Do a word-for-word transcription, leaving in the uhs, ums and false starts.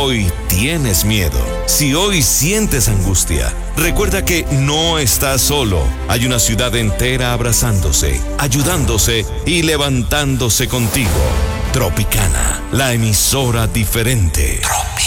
hoy tienes miedo, si hoy sientes angustia, recuerda que no estás solo. Hay una ciudad entera abrazándose, ayudándose y levantándose contigo. Tropicana, la emisora diferente.